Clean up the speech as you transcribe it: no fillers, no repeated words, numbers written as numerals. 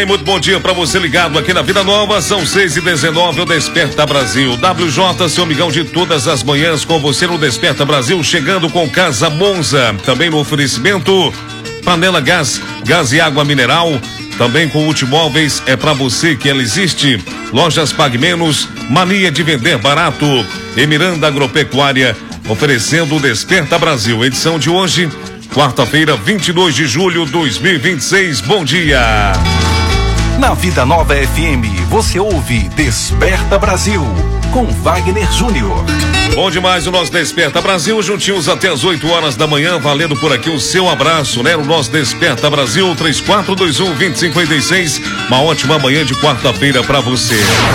Muito bom dia para você ligado aqui na Vida Nova, são 6h19, o Desperta Brasil. WJ, seu amigão de todas as manhãs, com você no Desperta Brasil, chegando com Casa Monza. Também no oferecimento, Panela Gás e água mineral. Também com Multimóveis, é para você que ela existe. Lojas Pague Menos, mania de vender barato. E Miranda Agropecuária, oferecendo o Desperta Brasil. Edição de hoje, quarta-feira, 22 de julho de 2026. Bom dia! Na Vida Nova FM, você ouve Desperta Brasil, com Wagner Júnior. Bom demais o nosso Desperta Brasil, juntinhos até as 8 horas da manhã, valendo por aqui o seu abraço, né? O nosso Desperta Brasil, 3421-2056. Uma ótima manhã de quarta-feira para você.